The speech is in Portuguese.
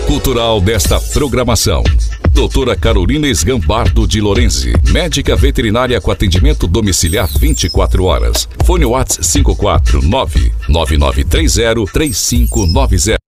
cultural desta programação. Doutora Carolina Esgambardo de Lorenzi, médica veterinária com atendimento domiciliar 24 horas. Fone WhatsApp 549-9930-3590.